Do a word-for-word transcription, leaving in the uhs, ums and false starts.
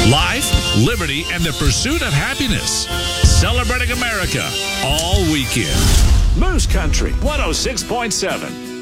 Life, liberty, and the pursuit of happiness. Celebrating America all weekend. Moose Country one oh six point seven.